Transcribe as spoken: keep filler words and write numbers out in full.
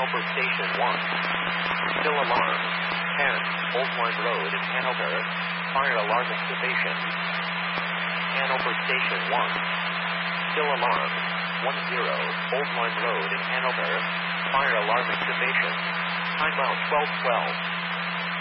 Hanover Station one. Still alarm. ten. Old Line Road in Hanover. Fire alarm activation. Hanover Station one. Still alarm. ten. Old Line Road in Hanover. Fire alarm activation. Timeout twelve twelve.